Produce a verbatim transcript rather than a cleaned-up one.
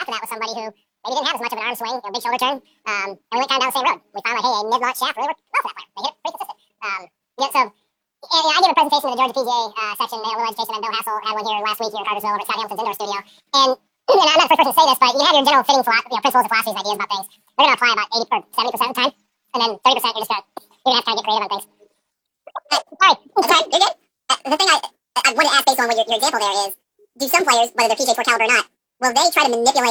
after that with somebody who maybe didn't have as much of an arm swing, you know, big shoulder turn, um, and we went kind of down the same road. We found like, hey, a mid-launch shaft really worked well for that player. They hit it pretty consistent. Um, you know, so and, you know, I gave a presentation in the Georgia P G A uh, section, a little education, and Bill Hassel had one here last week here in Cartersville over at Scott Hamilton's indoor studio. And, and I'm not the first person to say this, but you have your general fitting philo- you know, principles and philosophies and ideas about things. They're going to apply about eighty or seventy percent of the time, and then thirty percent you're just going to you're gonna have to kind of get creative on things. Uh, sorry, sorry, you're good. Uh, the thing I, I wanted to ask based on what your, your example there is, do some players, whether they're P G A Tour caliber or not, will they try to manipulate